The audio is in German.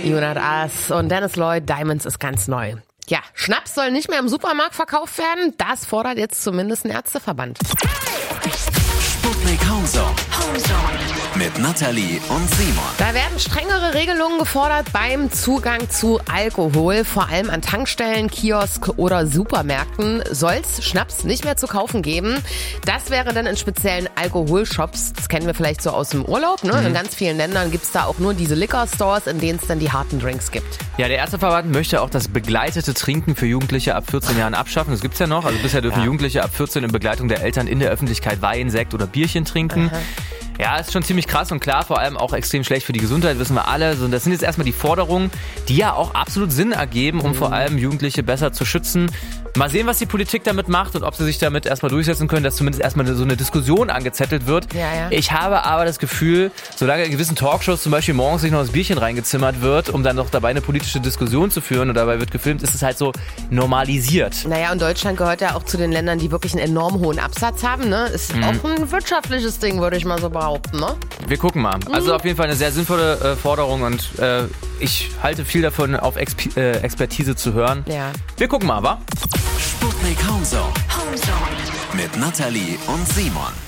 Jonas Aas und Dennis Lloyd, Diamonds ist ganz neu. Ja, Schnaps soll nicht mehr im Supermarkt verkauft werden. Das fordert jetzt zumindest ein Ärzteverband. Sputnik Homezone. Mit Nathalie und Simon. Da werden strengere Regelungen gefordert beim Zugang zu Alkohol. Vor allem an Tankstellen, Kiosk oder Supermärkten soll es Schnaps nicht mehr zu kaufen geben. Das wäre dann in speziellen Alkoholshops. Das kennen wir vielleicht so aus dem Urlaub. Ne? In ganz vielen Ländern gibt es da auch nur diese Liquor-Stores, in denen es dann die harten Drinks gibt. Ja, der Ärzteverband möchte auch das begleitete Trinken für Jugendliche ab 14 Jahren abschaffen. Das gibt's ja noch. Also bisher dürfen Jugendliche ab 14 in Begleitung der Eltern in der Öffentlichkeit Wein, Sekt oder Bierchen trinken. Aha. Ja, ist schon ziemlich krass und klar, vor allem auch extrem schlecht für die Gesundheit, wissen wir alle. Das sind jetzt erstmal die Forderungen, die ja auch absolut Sinn ergeben, um vor allem Jugendliche besser zu schützen. Mal sehen, was die Politik damit macht und ob sie sich damit erstmal durchsetzen können, dass zumindest erstmal so eine Diskussion angezettelt wird. Ja. Ich habe aber das Gefühl, solange in gewissen Talkshows zum Beispiel morgens sich noch das Bierchen reingezimmert wird, um dann noch dabei eine politische Diskussion zu führen und dabei wird gefilmt, ist es halt so normalisiert. Naja, und Deutschland gehört ja auch zu den Ländern, die wirklich einen enorm hohen Absatz haben. Ne? Ist auch ein wirtschaftliches Ding, würde ich mal so behaupten. Ne? Wir gucken mal. Also auf jeden Fall eine sehr sinnvolle Forderung und ich halte viel davon, auf Expertise zu hören. Ja. Wir gucken mal, wa? Sputnik Homezone. Mit Nathalie und Simon.